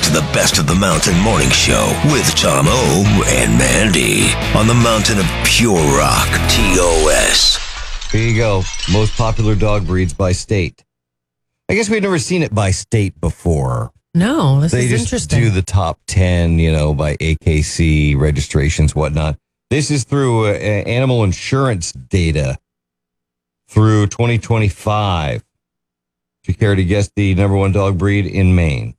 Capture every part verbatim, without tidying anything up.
the Best of the Mountain Morning Show with Tom O and Mandy on the Mountain of Pure Rock, T O S. Here you go. Most popular dog breeds by state. I guess we've never seen it by state before. No, this they is just interesting. do the top ten, you know, by A K C registrations, whatnot. This is through uh, animal insurance data through twenty twenty-five. If you care to guess the number one dog breed in Maine.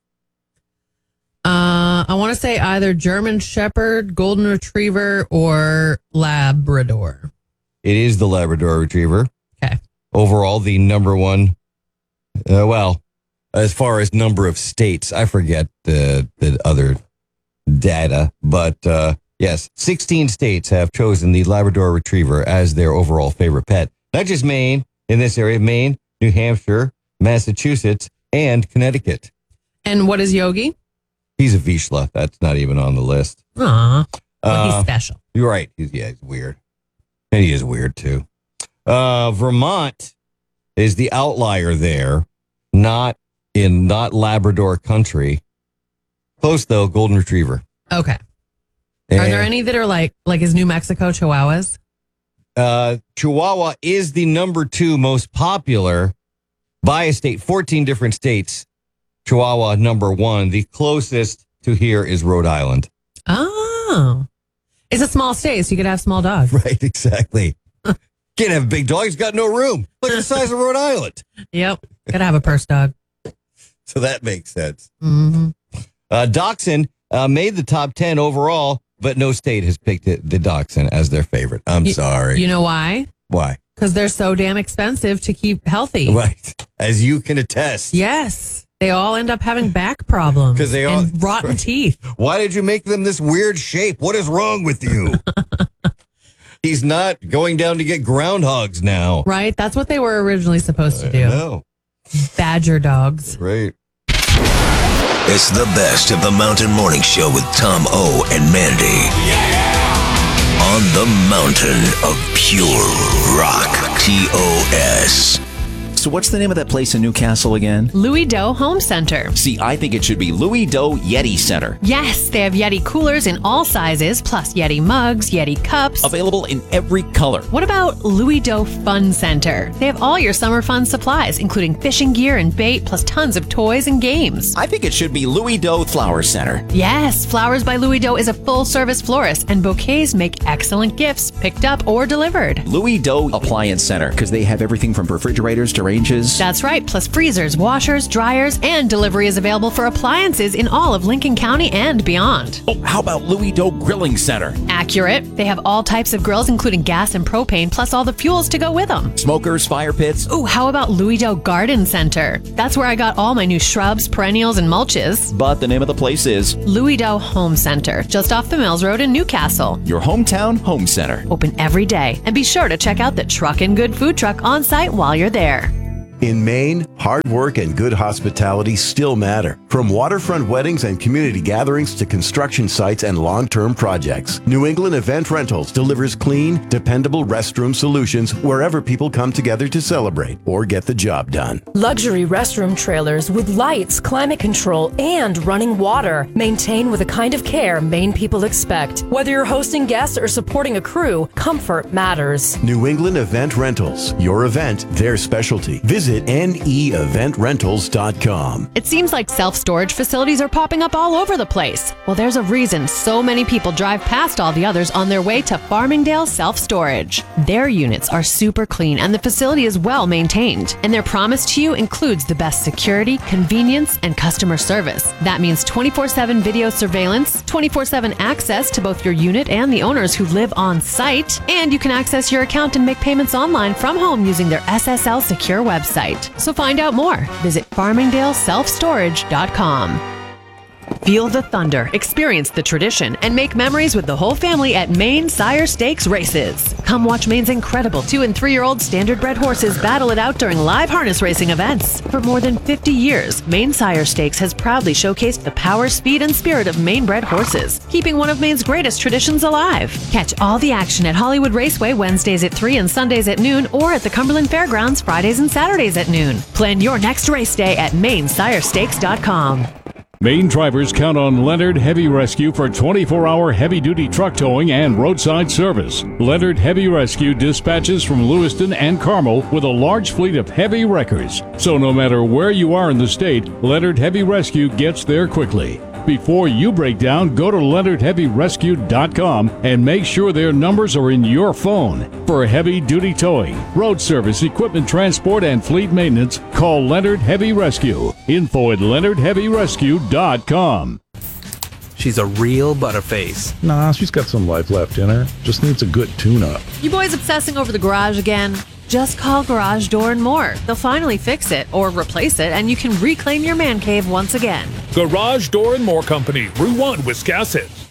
Uh, I want to say either German Shepherd, Golden Retriever, or Labrador. It is the Labrador Retriever. Okay. Overall, the number one, uh, well, as far as number of states, I forget the, the other data, but uh, yes, sixteen states have chosen the Labrador Retriever as their overall favorite pet. Not just Maine, in this area, Maine, New Hampshire, Massachusetts, and Connecticut. And what is Yogi? He's a Vizsla. That's not even on the list. Aw, well, Uh, he's special. You're right. He's, yeah, he's weird. And he is weird, too. Uh, Vermont is the outlier there, not in not Labrador country. Close, though, Golden Retriever. Okay. And, Are there any that are like, like is New Mexico Chihuahuas? Uh, Chihuahua is the number two most popular by a state, fourteen different states. Chihuahua, number one. The closest to here is Rhode Island. Oh. It's a small state, so you could have small dogs. Right, exactly. Can't have big dogs, got no room. Look at the size of Rhode Island. Yep. Gotta have a purse dog. So that makes sense. Mm-hmm. Uh, Dachshund uh, made the top ten overall, but no state has picked it, the Dachshund as their favorite. I'm You- sorry. You know why? Why? Because they're so damn expensive to keep healthy. Right. As you can attest. Yes. They all end up having back problems 'Cause they all- and rotten right. teeth. Why did you make them this weird shape? What is wrong with you? He's not going down to get groundhogs now. Right? That's what they were originally supposed to do. No. Badger dogs. Right. It's the Best of the Mountain Morning Show with Tom O and Mandy. On the Mountain of Pure Rock, T O S. So what's the name of that place in Newcastle again? Louis Doe Home Center. See, I think it should be Louis Doe Yeti Center. Yes, they have Yeti coolers in all sizes, plus Yeti mugs, Yeti cups. Available in every color. What about Louis Doe Fun Center? They have all your summer fun supplies, including fishing gear and bait, plus tons of toys and games. I think it should be Louis Doe Flower Center. Yes, Flowers by Louis Doe is a full-service florist, and bouquets make excellent gifts, picked up or delivered. Louis Doe Appliance Center, because they have everything from refrigerators to ranges. That's right, plus freezers, washers, dryers, and delivery is available for appliances in all of Lincoln County and beyond. Oh, how about Louis Doe Grilling Center? Accurate. They have all types of grills, including gas and propane, plus all the fuels to go with them. Smokers, fire pits. Ooh, how about Louis Doe Garden Center? That's where I got all my new shrubs, perennials, and mulches. But the name of the place is Louis Doe Home Center, just off the Mills Road in Newcastle. your hometown home center. Open every day. And be sure to check out the Truckin' Good food truck on site while you're there. In Maine, hard work and good hospitality still matter. From waterfront weddings and community gatherings to construction sites and long-term projects, New England Event Rentals delivers clean, dependable restroom solutions wherever people come together to celebrate or get the job done. Luxury restroom trailers with lights, climate control, and running water. Maintained with the kind of care Maine people expect. Whether you're hosting guests or supporting a crew, comfort matters. New England Event Rentals. Your event, their specialty. Visit N E event rentals dot com. It seems like self-storage facilities are popping up all over the place. Well, there's a reason so many people drive past all the others on their way to Farmingdale Self-Storage. Their units are super clean and the facility is well maintained. And their promise to you includes the best security, convenience, and customer service. That means twenty-four seven video surveillance, twenty-four seven access to both your unit and the owners who live on site, and you can access your account and make payments online from home using their S S L secure website. So find out more. Visit farmingdale self storage dot com. Feel the thunder, experience the tradition, and make memories with the whole family at Maine Sire Stakes Races. Come watch Maine's incredible two and three-year-old standard-bred horses battle it out during live harness racing events. For more than fifty years, Maine Sire Stakes has proudly showcased the power, speed, and spirit of Maine-bred horses, keeping one of Maine's greatest traditions alive. Catch all the action at Hollywood Raceway Wednesdays at three and Sundays at noon, or at the Cumberland Fairgrounds Fridays and Saturdays at noon. Plan your next race day at Maine Sire Stakes dot com. Maine drivers count on Leonard Heavy Rescue for twenty-four hour heavy-duty truck towing and roadside service. Leonard Heavy Rescue dispatches from Lewiston and Carmel with a large fleet of heavy wreckers. So no matter where you are in the state, Leonard Heavy Rescue gets there quickly. Before you break down, go to leonard heavy rescue dot com and make sure their numbers are in your phone. For heavy-duty towing, road service, equipment transport, and fleet maintenance, call Leonard Heavy Rescue. Info at leonard heavy rescue dot com. She's a real butterface. Nah, she's got some life left in her. Just needs a good tune-up. You boys obsessing over the garage again? Just call Garage Door and More. They'll finally fix it or replace it, and you can reclaim your man cave once again. Garage Door and More Company, Route one, Wiscasset.